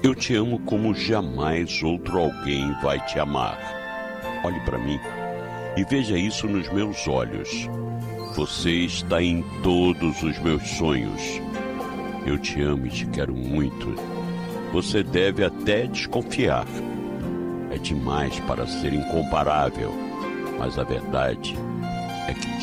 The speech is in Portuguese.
Eu te amo como jamais outro alguém vai te amar. Olhe para mim e veja isso nos meus olhos. Você está em todos os meus sonhos. Eu te amo e te quero muito. Você deve até desconfiar. É demais para ser incomparável, mas a verdade é que